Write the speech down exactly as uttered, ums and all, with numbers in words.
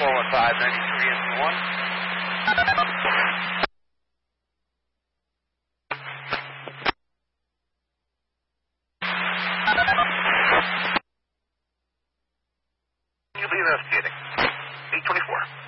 four one five, ninety-three and one. You leave investigating. eight twenty-four.